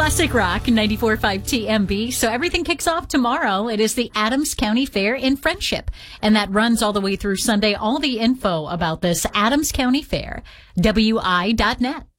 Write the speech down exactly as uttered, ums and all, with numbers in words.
Classic Rock ninety-four point five T M B. So everything kicks off tomorrow. It is the Adams County Fair in Friendship, and that runs all the way through Sunday. All the info about this Adams County Fair, W I dot net.